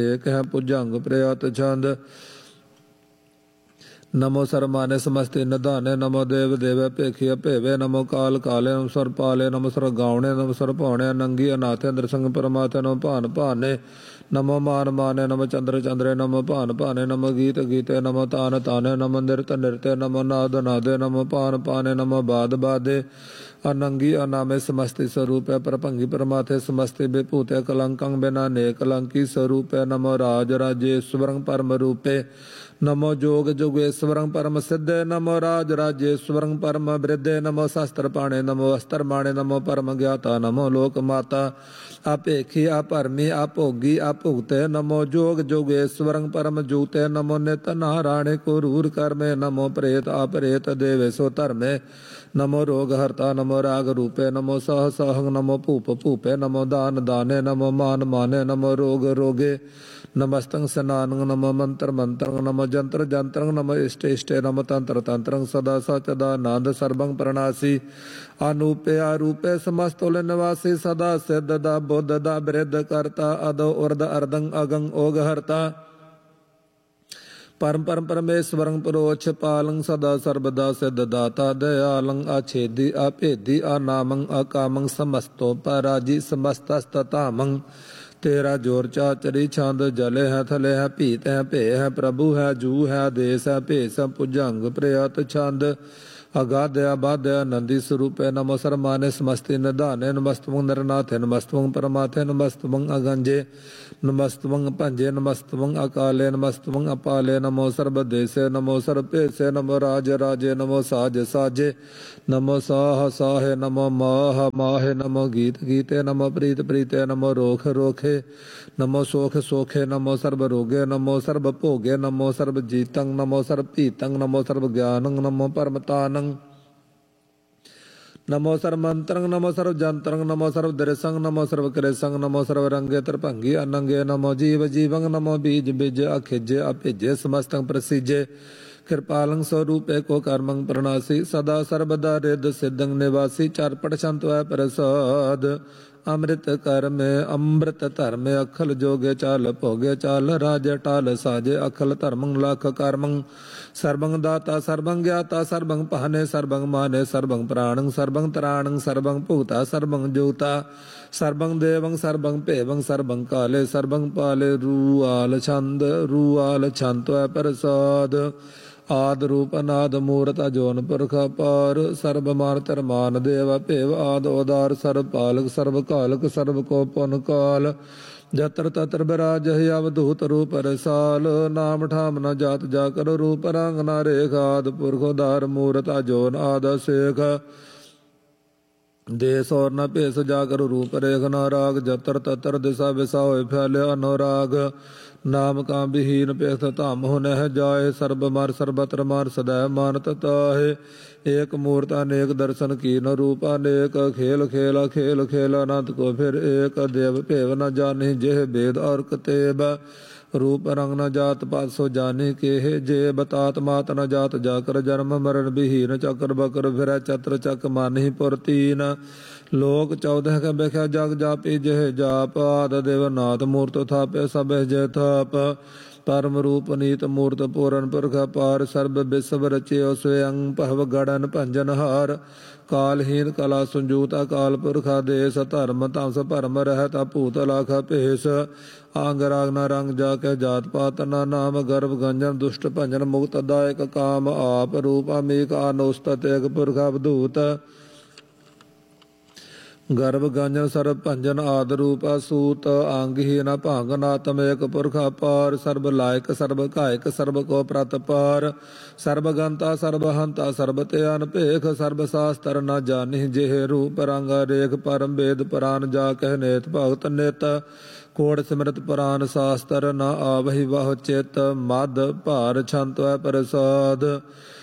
एक है भुजंग प्रयात छंद। नमो सरमाने समस्ते निधाने नमो देव देवे पेखिया भेवे नमो काल काले नम स्वर पाले नमो स्वर गावणे नमो स्वर पौणे नंगी अनाथे नृसंग परमाथे नमो भान भाने नमो मान माने नमो चंद्र चंद्रे नमो भान भाने नमो गीत गीते नमो तान ताने नमो नृत्य नृत्य नमो नाद नादे नमो पान पाने नमो बाद बादे अनंगी अनामे समस्ति स्वरूप है परभंगी परमाथे समस्ति विभूते कलंकं बिना ने कलंकी स्वरूप है नमो राज राजेश्वरं परम रूपे नमो जोग जोगेश्वरं परम सिद्धे नमो राज राजेश्वरं परम वृद्धे नमो शास्त्र पाणे नमो अस्त्र माणे नमो परम ज्ञाता नमो लोक माता अपेखी अपरमी अभोगी अभुगते नमो जोग जोगेश्वरं परम जूते नमो नित नारायणे कुरूर कर्मे नमो प्रेत अपरेत देवेशो धर्मे नमो रोग हरता नमो राग रूपे नमो सह सहंग नमो भूप भूपे नमो दान दाने नमो मान माने नमो रोग रोगे नमस्तंग स्नानं नमो मंत्र मंत्रं नमो जंत्र जंत्रं नमो इष्ट इष्टे नमो तंत्र तंत्रं सदा सचदा नाद सर्वं प्रणासी अनूपे आरूपे समस्तुल निवासी सदा सिद्ध दा बुद्ध दा वृद्ध करता अदो उर्द अर्दं अगं ओग हरता परम परम परमेश्वरं पुरोच्छ पालं सदा सर्वदा सिद्ध दाता दयालं अछेदी अभेदी अनामं अकामं समस्तो पराजी समस्तस्ततामं तेरा जोर चाचरी छंद जले है थले है भीत है भे है प्रभु है जू है देश है भेष है भुजंग प्रयत छंद अगाध्य अबाध्य नंदी स्वरूप नमो सरमाने समस्ति निधाने नमस्तवं नरनाथे नमस्तवं परमाथे नमस्तवं अगंजे नमस्तवं पंजे नमस्तवं अकाले नमस्तवं अपाले नमो सर्वदेशे नमो सर्वपेशे नमो राज राजे नमो साज साजे नमो साह साहे नमो माह माहे नमो गीत गीते नमो प्रीत प्रीते नमो रोख रोखे नमो सोख सोखे नमो सर्व रोगे नमो सर्व भोगे नमो सर्व जीतं नमो सर्व पीतं नमो सर्व ज्ञानं नमो परमतानं नमो सर्व मंत्रं नमो सर्व जंत्रं नमो सर्व दृसंग नमो सर्व कृसंग नमो सर्व रंगे त्रिभंगी अनंगे नमो जीव जीवं नमो बीज बीज अखिजे अभिजे समस्तं प्रसिजे कृपालं स्वरूपे को कर्मं प्रणासी सदा सर्वदा रिद सिद्धं निवासी चारपट संतवै प्रसाद अमृत कर्मे अमृत धर्मे अखल जोगे चाल भोगे चाल राज टाल साजे अखल धर्मं लाख कर्मं सर्वं दाता सर्वं ज्ञाता सर्वं पाहने सर्वं माने सर्वं प्राणं सर्वं त्राणं सर्वं भूता सर्वं जोता सर्वं देवं सर्वं पेवं सर्वं काले सर्वं पाले रूआल छंद प्रसाद आद रूप अनाद मूर्त अजोन पुरख पार सर्वमान धर्मान देव भेव आद उदार सर्व पालक सर्व कालक सर्व को पुन काल जत्र तत्र विराज अवधूत रूप रसाल नाम ठाम न जात जाकर रूप रंग न रेख आद पुरख उदार मूर्त अजोन आद शेख देश और न भेष जाकर रूप रेख न राग जत्र तत्र दिशा विसा हो फैले अनुराग नाम का विहीन पेख धाम हो नह जाए सर्ब मार सर्वत्र मार सदैव मानत ताहे एक मूर्त अनेक दर्शन की न रूप अनेक खेल खेला खेल खेल अनंत को फिर एक देव भेव न जाने जेह वेद और कतेब रूप रंग न जात पात सो जाने के हे जे बतात मात न जात जाकर जन्म मरण विहीन चक्र बकर फिर चत्र चक मानहि पुरतीन लोक 14 के बेख्या जग जापी जह जाप आद देवनाथ मूर्त थापे सब जय थाप परम रूप नीत मूर्त पूरन पुरख पार सर्व विश्व रचे स्वयं पहव गणन भंजन हार कालहीन कला संजूत अकाल पुरख देश धर्म तमस भरम रहत भूत लाख भेष आंग राग न रंग जाके जात पात न नाम गर्भ गंजन दुष्ट भंजन मुक्त दायक काम आप रूप अमीक अनुस्तत एक पुरख अवधूत गर्भ गंजन सर्व भंजन आद रूप सूत आंगहीन भांग नातम एक पुरख पार सर्व लायक सर्व कायक सर्व को प्रत पार सर्व गंता सर्व हंता सर्व ते अनपेख सर्व शास्त्र न जानि जेह रूप रंग रेख परम वेद पुराण जा कह नेत भगत नित कोड़ सिमरत पुराण शास्त्र न आवहि वह चित मद भार छंत प्रसाद